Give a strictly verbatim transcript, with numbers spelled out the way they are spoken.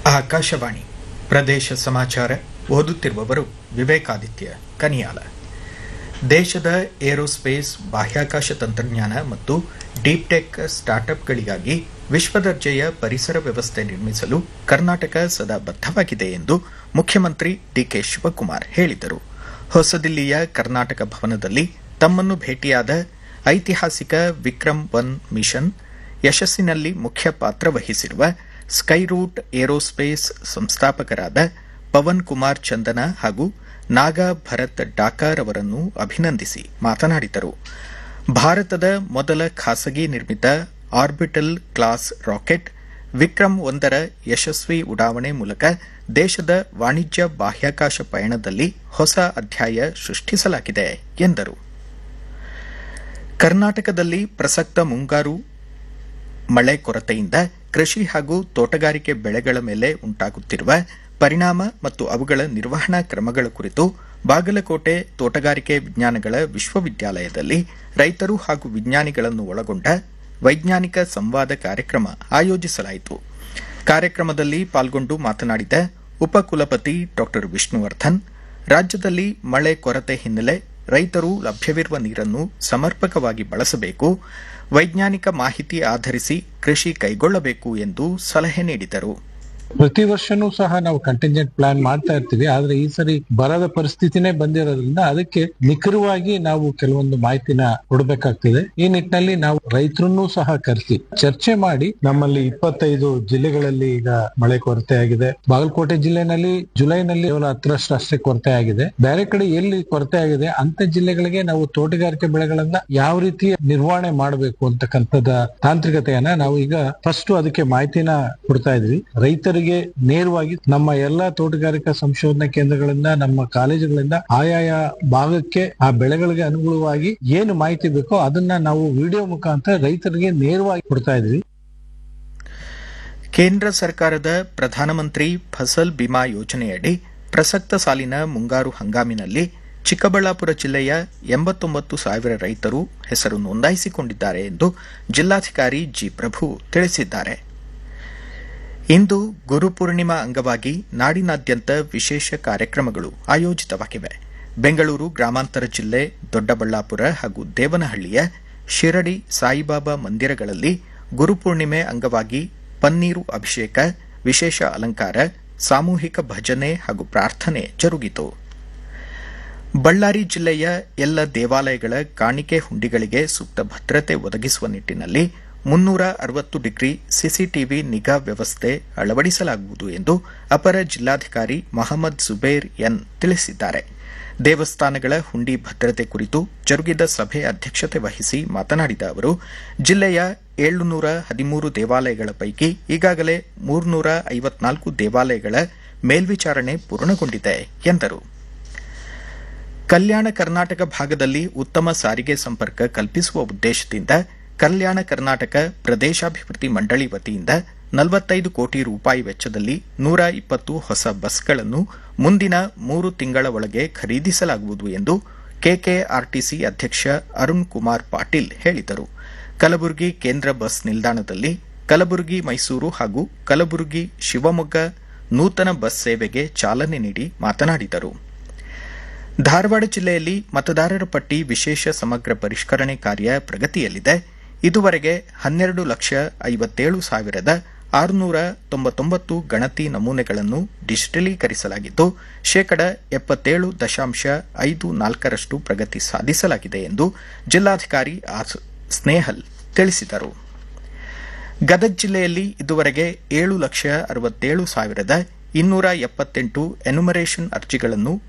ಆಕಾಶವಾಣಿ ಪ್ರದೇಶ ಸಮಾಚಾರ ಓದುತ್ತಿರುವವರು ವಿವೇಕಾದಿತ್ಯ ಕನಿಯಾಲ. ದೇಶದ ಏರೋಸ್ಪೇಸ್, ಬಾಹ್ಯಾಕಾಶ ತಂತ್ರಜ್ಞಾನ ಮತ್ತು ಡೀಪ್ ಟೆಕ್ ಸ್ಟಾರ್ಟ್ಅಪ್ಗಳಿಗಾಗಿ ವಿಶ್ವದರ್ಜೆಯ ಪರಿಸರ ವ್ಯವಸ್ಥೆ ನಿರ್ಮಿಸಲು ಕರ್ನಾಟಕ ಸದಾ ಬದ್ಧವಾಗಿದೆ ಎಂದು ಮುಖ್ಯಮಂತ್ರಿ ಡಿಕೆ ಶಿವಕುಮಾರ್ ಹೇಳಿದರು. ಹೊಸದಿಲ್ಲಿಯ ಕರ್ನಾಟಕ ಭವನದಲ್ಲಿ ತಮ್ಮನ್ನು ಭೇಟಿಯಾದ ಐತಿಹಾಸಿಕ ವಿಕ್ರಮ್ ಒನ್ ಮಿಷನ್ ಯಶಸ್ಸಿನಲ್ಲಿ ಮುಖ್ಯ ಪಾತ್ರ ವಹಿಸಿರುವ ಸ್ಕೈರೂಟ್ ಏರೋಸ್ಪೇಸ್ ಸಂಸ್ಥಾಪಕರಾದ ಪವನ್ ಕುಮಾರ್ ಚಂದನ ಹಾಗೂ ನಾಗಾ ಭರತ್ ಡಾಕಾರ್ ಅವರನ್ನು ಅಭಿನಂದಿಸಿ ಮಾತನಾಡಿದರು. ಭಾರತದ ಮೊದಲ ಖಾಸಗಿ ನಿರ್ಮಿತ ಆರ್ಬಿಟಲ್ ಕ್ಲಾಸ್ ರಾಕೆಟ್ ವಿಕ್ರಮ್ ಒಂದರ ಯಶಸ್ವಿ ಉಡಾವಣೆ ಮೂಲಕ ದೇಶದ ವಾಣಿಜ್ಯ ಬಾಹ್ಯಾಕಾಶ ಪಯಣದಲ್ಲಿ ಹೊಸ ಅಧ್ಯಾಯ ಸೃಷ್ಟಿಸಲಾಗಿದೆ ಎಂದರು. ಕರ್ನಾಟಕದಲ್ಲಿ ಪ್ರಸಕ್ತ ಮುಂಗಾರು ಮಳೆ ಕೊರತೆಯಿಂದ ಕೃಷಿ ಹಾಗೂ ತೋಟಗಾರಿಕೆ ಬೆಳೆಗಳ ಮೇಲೆ ಉಂಟಾಗುತ್ತಿರುವ ಪರಿಣಾಮ ಮತ್ತು ಅವುಗಳ ನಿರ್ವಹಣಾ ಕ್ರಮಗಳ ಕುರಿತು ಬಾಗಲಕೋಟೆ ತೋಟಗಾರಿಕೆ ವಿಜ್ಞಾನಗಳ ವಿಶ್ವವಿದ್ಯಾಲಯದಲ್ಲಿ ರೈತರು ಹಾಗೂ ವಿಜ್ಞಾನಿಗಳನ್ನು ಒಳಗೊಂಡ ವೈಜ್ಞಾನಿಕ ಸಂವಾದ ಕಾರ್ಯಕ್ರಮ ಆಯೋಜಿಸಲಾಯಿತು. ಕಾರ್ಯಕ್ರಮದಲ್ಲಿ ಪಾಲ್ಗೊಂಡು ಮಾತನಾಡಿದ ಉಪಕುಲಪತಿ ಡಾ ವಿಷ್ಣುವರ್ಧನ್, ರಾಜ್ಯದಲ್ಲಿ ಮಳೆ ಕೊರತೆ ಹಿನ್ನೆಲೆ ರೈತರು ಲಭ್ಯವಿರುವ ನೀರನ್ನು ಸಮರ್ಪಕವಾಗಿ ಬಳಸಬೇಕು, ವೈಜ್ಞಾನಿಕ ಮಾಹಿತಿ ಆಧರಿಸಿ ಕೃಷಿ ಕೈಗೊಳ್ಳಬೇಕು ಎಂದು ಸಲಹೆ ನೀಡಿದರು. ಪ್ರತಿ ವರ್ಷನೂ ಸಹ ನಾವು ಕಂಟಿಂಜೆಂಟ್ ಪ್ಲಾನ್ ಮಾಡ್ತಾ ಇರ್ತೀವಿ. ಆದ್ರೆ ಈ ಸರಿ ಬರದ ಪರಿಸ್ಥಿತಿನೇ ಬಂದಿರೋದ್ರಿಂದ ಅದಕ್ಕೆ ನಿಖರವಾಗಿ ನಾವು ಕೆಲವೊಂದು ಮಾಹಿತಿನ ಕೊಡಬೇಕಾಗ್ತಿದೆ. ಈ ನಿಟ್ಟಿನಲ್ಲಿ ನಾವು ರೈತರನ್ನೂ ಸಹ ಕರೆಸಿ ಚರ್ಚೆ ಮಾಡಿ, ನಮ್ಮಲ್ಲಿ ಇಪ್ಪತ್ತೈದು ಜಿಲ್ಲೆಗಳಲ್ಲಿ ಈಗ ಮಳೆ ಕೊರತೆ ಆಗಿದೆ. ಬಾಗಲಕೋಟೆ ಜಿಲ್ಲೆನಲ್ಲಿ ಜುಲೈನಲ್ಲಿ ಕೇವಲ ಹತ್ತರಷ್ಟು ಅಷ್ಟೇ ಕೊರತೆ ಆಗಿದೆ. ಬೇರೆ ಕಡೆ ಎಲ್ಲಿ ಕೊರತೆ ಆಗಿದೆ ಅಂತ ಜಿಲ್ಲೆಗಳಿಗೆ ನಾವು ತೋಟಗಾರಿಕೆ ಬೆಳೆಗಳನ್ನ ಯಾವ ರೀತಿ ನಿರ್ವಹಣೆ ಮಾಡಬೇಕು ಅಂತಕ್ಕಂಥದ ತಾಂತ್ರಿಕತೆಯನ್ನ ನಾವು ಈಗ ಫಸ್ಟ್ ಅದಕ್ಕೆ ಮಾಹಿತಿನ ಕೊಡ್ತಾ ಇದ್ವಿ. ರೈತರಿಗೆ ನೇರವಾಗಿ ನಮ್ಮ ಎಲ್ಲಾ ತೋಟಗಾರಿಕಾ ಸಂಶೋಧನಾ ಕೇಂದ್ರಗಳಿಂದ, ನಮ್ಮ ಕಾಲೇಜುಗಳಿಂದ ಆಯಾಯ ಭಾಗಕ್ಕೆ ಆ ಬೆಳೆಗಳಿಗೆ ಅನುಗುಣವಾಗಿ ಏನು ಮಾಹಿತಿ ಬೇಕೋ ಅದನ್ನ ನಾವು ವಿಡಿಯೋ ಮುಖಾಂತರ ರೈತರಿಗೆ ನೇರವಾಗಿ ಕೊಡ್ತಾ ಇದ್ವಿ. ಕೇಂದ್ರ ಸರ್ಕಾರದ ಪ್ರಧಾನಮಂತ್ರಿ ಫಸಲ್ ಬಿಮಾ ಯೋಜನೆಯಡಿ ಪ್ರಸಕ್ತ ಸಾಲಿನ ಮುಂಗಾರು ಹಂಗಾಮಿನಲ್ಲಿ ಚಿಕ್ಕಬಳ್ಳಾಪುರ ಜಿಲ್ಲೆಯ ಎಂಬತ್ತೊಂಬತ್ತು ಸಾವಿರ ರೈತರು ಹೆಸರು ನೋಂದಾಯಿಸಿಕೊಂಡಿದ್ದಾರೆ ಎಂದು ಜಿಲ್ಲಾಧಿಕಾರಿ ಜಿ ಪ್ರಭು ತಿಳಿಸಿದ್ದಾರೆ. ಇಂದು ಗುರುಪೂರ್ಣಿಮಾ ಅಂಗವಾಗಿ ನಾಡಿನಾದ್ಯಂತ ವಿಶೇಷ ಕಾರ್ಯಕ್ರಮಗಳು ಆಯೋಜಿತವಾಗಿವೆ. ಬೆಂಗಳೂರು ಗ್ರಾಮಾಂತರ ಜಿಲ್ಲೆ ದೊಡ್ಡಬಳ್ಳಾಪುರ ಹಾಗೂ ದೇವನಹಳ್ಳಿಯ ಶಿರಡಿ ಸಾಯಿಬಾಬಾ ಮಂದಿರಗಳಲ್ಲಿ ಗುರುಪೂರ್ಣಿಮೆ ಅಂಗವಾಗಿ ಪನ್ನೀರು ಅಭಿಷೇಕ, ವಿಶೇಷ ಅಲಂಕಾರ, ಸಾಮೂಹಿಕ ಭಜನೆ ಹಾಗೂ ಪ್ರಾರ್ಥನೆ ಜರುಗಿತು. ಬಳ್ಳಾರಿ ಜಿಲ್ಲೆಯ ಎಲ್ಲ ದೇವಾಲಯಗಳ ಕಾಣಿಕೆ ಹುಂಡಿಗಳಿಗೆ ಸೂಕ್ತ ಭದ್ರತೆ ಒದಗಿಸುವ ನಿಟ್ಟಿನಲ್ಲಿ ಮುನ್ನೂರ ಅರವತ್ತು ಡಿಗ್ರಿ ಸಿಸಿಟಿವಿ ನಿಗಾ ವ್ಯವಸ್ಥೆ ಅಳವಡಿಸಲಾಗುವುದು ಎಂದು ಅಪರ ಜಿಲ್ಲಾಧಿಕಾರಿ ಮೊಹಮ್ಮದ್ ಜುಬೇರ್ ಎನ್ ತಿಳಿಸಿದ್ದಾರೆ. ದೇವಸ್ಥಾನಗಳ ಹುಂಡಿ ಭದ್ರತೆ ಕುರಿತು ಜರುಗಿದ ಸಭೆ ಅಧ್ಯಕ್ಷತೆ ವಹಿಸಿ ಮಾತನಾಡಿದ ಅವರು, ಜಿಲ್ಲೆಯ ಏಳುನೂರ ಹದಿಮೂರು ದೇವಾಲಯಗಳ ಪೈಕಿ ಈಗಾಗಲೇ ಮೂರ್ನೂರ ಐವತ್ನಾಲ್ಕು ದೇವಾಲಯಗಳ ಮೇಲ್ವಿಚಾರಣೆ ಪೂರ್ಣಗೊಂಡಿದೆ ಎಂದರು. ಕಲ್ಯಾಣ ಕರ್ನಾಟಕ ಭಾಗದಲ್ಲಿ ಉತ್ತಮ ಸಾರಿಗೆ ಸಂಪರ್ಕ ಕಲ್ಪಿಸುವ ಉದ್ದೇಶದಿಂದ ಕಲ್ಯಾಣ ಕರ್ನಾಟಕ ಪ್ರದೇಶಾಭಿವೃದ್ಧಿ ಮಂಡಳಿ ವತಿಯಿಂದ ನಲವತ್ತೈದು ಕೋಟಿ ರೂಪಾಯಿ ವೆಚ್ಚದಲ್ಲಿ ನೂರ ಇಪ್ಪತ್ತು ಹೊಸ ಬಸ್ಗಳನ್ನು ಮುಂದಿನ ಮೂರು ತಿಂಗಳ ಒಳಗೆ ಖರೀದಿಸಲಾಗುವುದು ಎಂದು ಕೆಕೆಆರ್ಟಿಸಿ ಅಧ್ಯಕ್ಷ ಅರುಣ್ ಕುಮಾರ್ ಪಾಟೀಲ್ ಹೇಳಿದರು. ಕಲಬುರಗಿ ಕೇಂದ್ರ ಬಸ್ ನಿಲ್ದಾಣದಲ್ಲಿ ಕಲಬುರಗಿ ಮೈಸೂರು ಹಾಗೂ ಕಲಬುರಗಿ ಶಿವಮೊಗ್ಗ ನೂತನ ಬಸ್ ಸೇವೆಗೆ ಚಾಲನೆ ನೀಡಿ ಮಾತನಾಡಿದರು. ಧಾರವಾಡ ಜಿಲ್ಲೆಯಲ್ಲಿ ಮತದಾರರ ಪಟ್ಟಿ ವಿಶೇಷ ಸಮಗ್ರ ಪರಿಷ್ಕರಣೆ ಕಾರ್ಯ ಪ್ರಗತಿಯಲ್ಲಿದೆ. ಇದುವರೆಗೆ ಹನ್ನೆರಡು ಲಕ್ಷ ಐವತ್ತೇಳು ಸಾವಿರದ ಆರುನೂರ ತೊಂಬತ್ತೊಂಬತ್ತು ಗಣತಿ ನಮೂನೆಗಳನ್ನು ಡಿಜಿಟಲೀಕರಿಸಲಾಗಿದ್ದು ಶೇಕಡ ಎಪ್ಪತ್ತೇಳು ದಶಾಂಶ ಐದು ನಾಲ್ಕರಷ್ಟು ಪ್ರಗತಿ ಸಾಧಿಸಲಾಗಿದೆ ಎಂದು ಜಿಲ್ಲಾಧಿಕಾರಿ ಆರ್ ಸ್ನೇಹಲ್ ತಿಳಿಸಿದರು. ಗದಗ ಜಿಲ್ಲೆಯಲ್ಲಿ ಇದುವರೆಗೆ ಏಳು ಲಕ್ಷ ಅರವತ್ತೇಳು ಸಾವಿರದ ಇನ್ನೂರ ಎಪ್ಪತ್ತೆಂಟು ಎನ್ಯುಮರೇಷನ್ ಅರ್ಜಿಗಳನ್ನು